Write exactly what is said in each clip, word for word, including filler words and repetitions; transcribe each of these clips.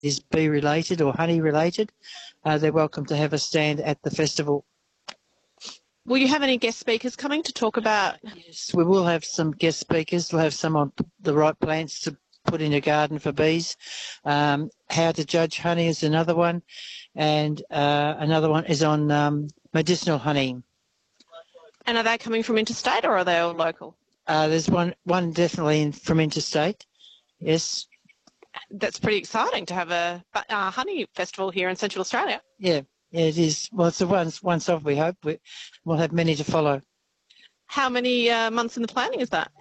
is bee related or honey related, uh, they're welcome to have a stand at the festival. Will you have any guest speakers coming to talk about? Yes, we will have some guest speakers. We'll have some on the right plants to put in a garden for bees. Um, how to judge honey is another one. And uh, another one is on um, medicinal honey. And are they coming from interstate or are they all local? Uh, there's one, one definitely in, from interstate, yes. That's pretty exciting to have a uh, honey festival here in Central Australia. Yeah. Yeah, it is. Well, it's a once, once off, we hope. We, we'll have many to follow. How many uh, months in the planning is that?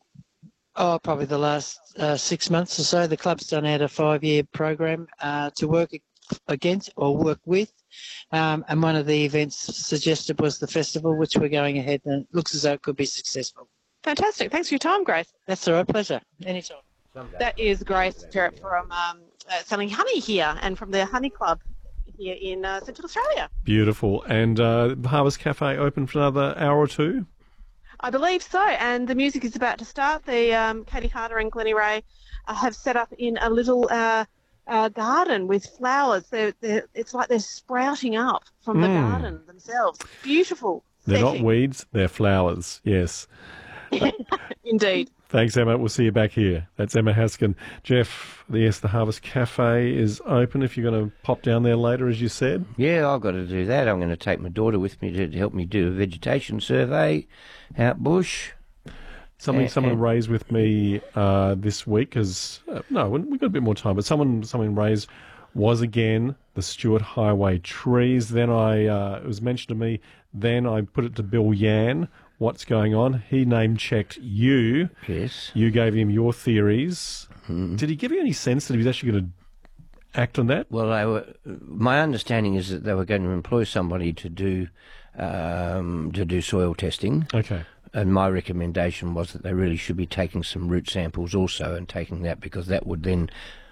Oh, probably the last uh, six months or so. The club's done out a five-year program uh, to work against or work with. Um, and one of the events suggested was the festival, which we're going ahead, and it looks as though it could be successful. Fantastic. Thanks for your time, Grace. That's all right. Pleasure. Anytime. That is Grace Jarrett from um, uh, selling honey here and from the Honey Club here in uh, Central Australia. Beautiful. And uh, Harvest Cafe open for another hour or two? I believe so. And the music is about to start. The um, Katie Harder and Glennie Ray uh, have set up in a little uh, uh, garden with flowers. They're, they're, it's like they're sprouting up from the Mm. garden themselves. Beautiful They're setting. not weeds, they're flowers, yes. Indeed. Thanks, Emma. We'll see you back here. That's Emma Haskin. Jeff, yes, the Harvest Cafe is open if you're going to pop down there later, as you said. Yeah, I've got to do that. I'm going to take my daughter with me to, to help me do a vegetation survey out bush. Something Uh, someone uh, raised with me uh, this week is, uh, no, we've got a bit more time, but someone someone raised was again the Stewart Highway trees. Then I, uh, it was mentioned to me, then I put it to Bill Yan. What's going on? He name-checked you. Yes. You gave him your theories. Mm. Did he give you any sense that he was actually going to act on that? Well, they were, my understanding is that they were going to employ somebody to do um, to do soil testing. Okay. And my recommendation was that they really should be taking some root samples also and taking that because that would then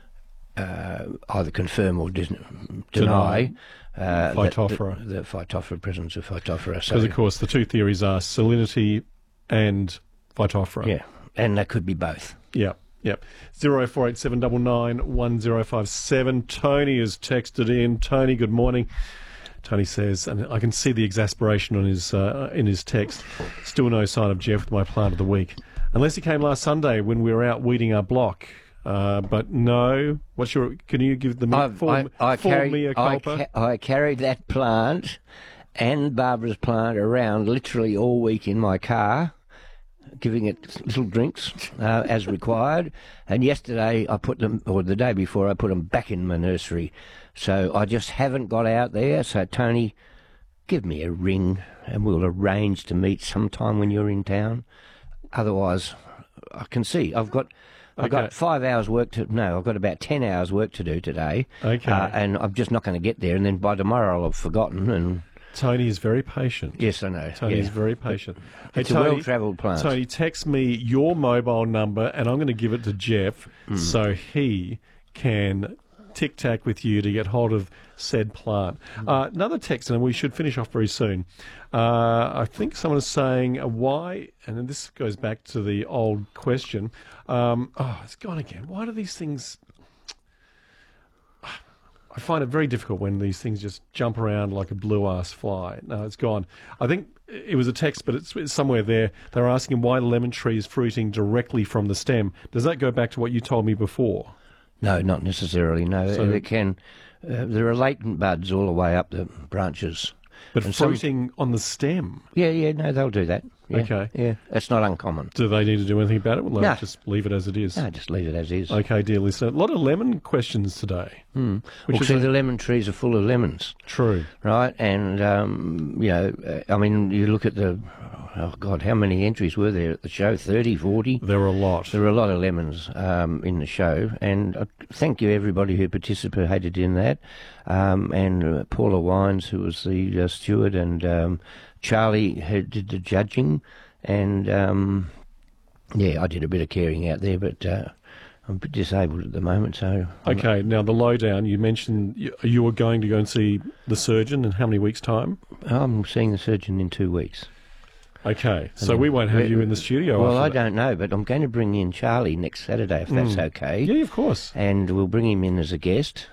uh, either confirm or dis- deny, uh, Phytophthora. The, the, the Phytophthora, presence of Phytophthora. So, Because, of course, the two theories are salinity and Phytophthora. yeah, and they could be both. Yeah, yeah. zero four eight seven nine nine one zero five seven. Tony has texted in. Tony, good morning. Tony says, and I can see the exasperation on his uh, in his text, still no sign of Jeff with my plant of the week. Unless he came last Sunday when we were out weeding our block. Uh, but no, what's your, can you give the I've- full, I, I, full carried, mea I, culpa? ca- I carried that plant and Barbara's plant around literally all week in my car, giving it little drinks uh, as required. And yesterday I put them, or the day before, I put them back in my nursery. So I just haven't got out there. So Tony, give me a ring and we'll arrange to meet sometime when you're in town. Otherwise, I can see I've got... I've Okay. got five hours work to... No, I've got about ten hours work to do today. Okay. Uh, and I'm just not going to get there. And then by tomorrow I'll have forgotten. And Tony is very patient. yes, I know. Tony yeah. is very patient. Hey, It's a Tony, well-travelled plant. Tony, text me your mobile number and I'm going to give it to Jeff Hmm. so he can tic-tac with you to get hold of said plant. Uh, another text, and we should finish off very soon. Uh, I think someone is saying uh, why, and then this goes back to the old question. Um, oh, it's gone again. Why do these things... I find it very difficult when these things just jump around like a blue-ass fly. No, it's gone. I think it was a text, but it's, it's somewhere there. They're asking why the lemon tree is fruiting directly from the stem. Does that go back to what you told me before? No, not necessarily, no. So- There can... Uh, there are latent buds all the way up the branches. But And some- fruiting on the stem. Yeah, yeah, no, they'll do that. Yeah, Okay. Yeah, that's not uncommon. Do they need to do anything about it? Well, No. just leave it as it is. No, just leave it as is. Okay, dear listener. A lot of lemon questions today. Mm. Which Well, is see, a- the lemon trees are full of lemons, True. right? And, um, you know, uh, I mean, you look at the... Oh, God, how many entries were there at the show? thirty, forty? There are a lot. There were a lot of lemons um, in the show, and uh, thank you everybody who participated in that, um, and uh, Paula Wines, who was the uh, steward, and um, Charlie, who did the judging, and um, yeah, I did a bit of caring out there, but uh, I'm a bit disabled at the moment, so... I'm not- Okay, now the lowdown, you mentioned you, you were going to go and see the surgeon in how many weeks' time? I'm seeing the surgeon in two weeks. Okay, so we won't have you in the studio. Well, after I that. don't know, but I'm going to bring in Charlie next Saturday, if that's okay. Yeah, of course. And we'll bring him in as a guest.